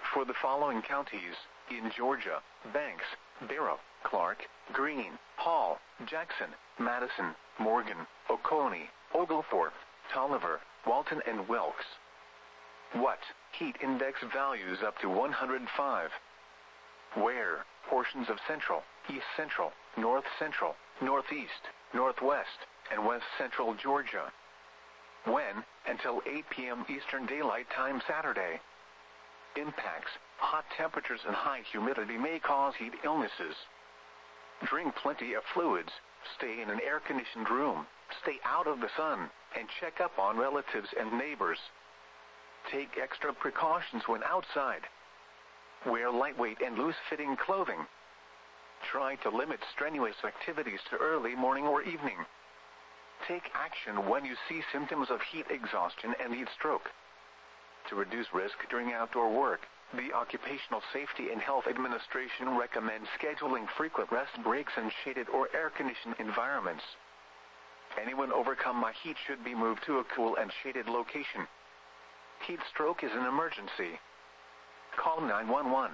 For the following counties in Georgia: Banks, Barrow, Clark, Greene, Hall, Jackson, Madison, Morgan, Oconee, Oglethorpe, Tolliver, Walton and Wilkes. What? Heat index values up to 105. Where? Portions of central, east central, north central, northeast, northwest, and west central Georgia. When? Until 8 p.m. Eastern Daylight Time Saturday. Impacts: hot temperatures and high humidity may cause heat illnesses. Drink plenty of fluids, stay in an air-conditioned room, stay out of the sun, and check up on relatives and neighbors. Take extra precautions when outside. Wear lightweight and loose-fitting clothing. Try to limit strenuous activities to early morning or evening. Take action when you see symptoms of heat exhaustion and heat stroke. To reduce risk during outdoor work, the Occupational Safety and Health Administration recommends scheduling frequent rest breaks in shaded or air-conditioned environments. Anyone overcome by heat should be moved to a cool and shaded location. Heat stroke is an emergency. Call 911.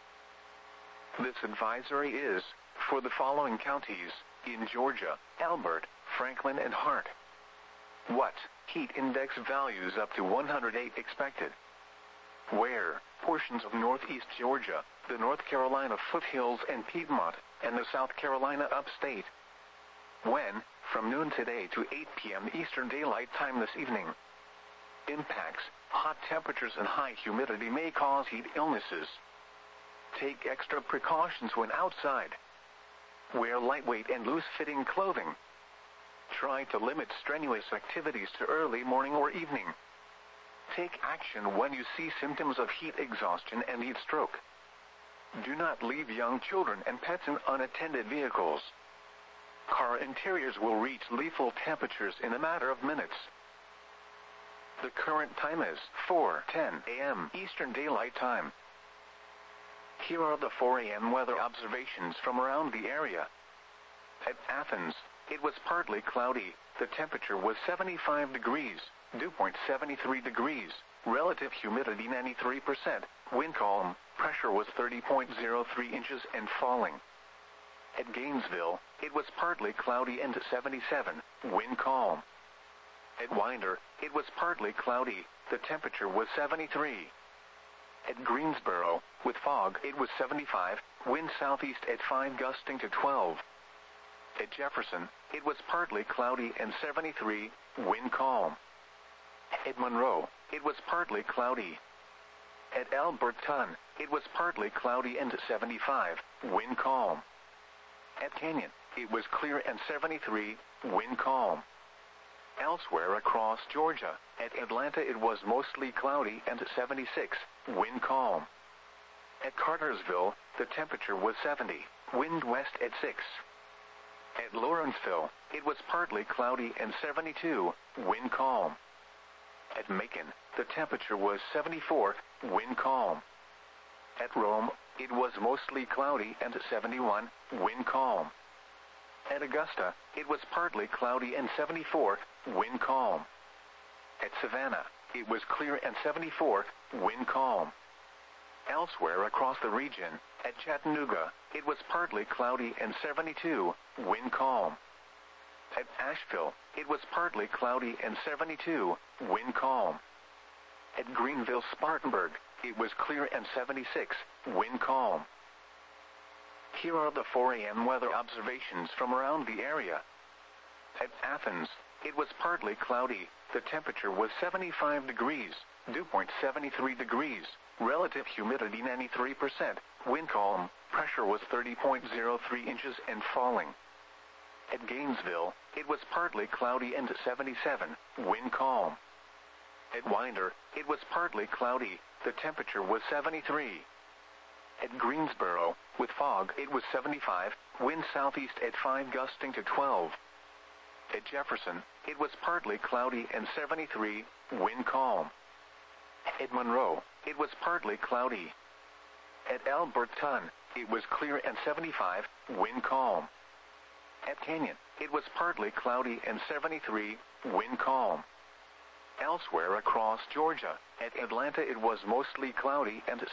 This advisory is for the following counties in Georgia: Elbert, Franklin, and Hart. What? Heat index values up to 108 expected. Where? Portions of northeast Georgia, the North Carolina foothills and Piedmont, and the South Carolina upstate. When? From noon today to 8 p.m. Eastern Daylight Time this evening. Impacts: hot temperatures and high humidity may cause heat illnesses. Take extra precautions when outside. Wear lightweight and loose-fitting clothing. Try to limit strenuous activities to early morning or evening. Take action when you see symptoms of heat exhaustion and heat stroke. Do not leave young children and pets in unattended vehicles. Car interiors will reach lethal temperatures in a matter of minutes. The current time is 4:10 a.m. Eastern Daylight Time. Here are the 4 a.m. weather observations from around the area. At Athens, it was partly cloudy. The temperature was 75 degrees, dew point 73 degrees, relative humidity 93%, wind calm, pressure was 30.03 inches and falling. At Gainesville, it was partly cloudy and 77, wind calm. At Winder, it was partly cloudy. The temperature was 73. At Greensboro, with fog, it was 75, wind southeast at 5 gusting to 12. At Jefferson, it was partly cloudy and 73, wind calm. At Monroe, it was partly cloudy. At Alberton, it was partly cloudy and 75, wind calm. At Canyon, it was clear and 73, wind calm. Elsewhere across Georgia, at Atlanta it was mostly cloudy and 76, wind calm. At Cartersville, the temperature was 70, wind west at 6. At Lawrenceville, it was partly cloudy and 72, wind calm. At Macon, the temperature was 74, wind calm. At Rome, it was mostly cloudy and 71, wind calm. At Augusta, it was partly cloudy and 74, wind calm. At Savannah, it was clear and 74, wind calm. Elsewhere across the region, at Chattanooga, it was partly cloudy and 72, wind calm. At Asheville, it was partly cloudy and 72, wind calm. At Greenville-Spartanburg, it was clear and 76, wind calm. Here are the 4 a.m. weather observations from around the area. At Athens, it was partly cloudy. The temperature was 75 degrees, dew point 73 degrees, relative humidity 93%, wind calm, pressure was 30.03 inches and falling. At Gainesville, it was partly cloudy and 77, wind calm. At Winder, it was partly cloudy. The temperature was 73. At Greensboro, with fog, it was 75, wind southeast at 5 gusting to 12. At Jefferson, it was partly cloudy and 73, wind calm. At Monroe, it was partly cloudy. At Alberton, it was clear and 75, wind calm. At Canyon, it was partly cloudy and 73, wind calm. Elsewhere across Georgia, at Atlanta it was mostly cloudy and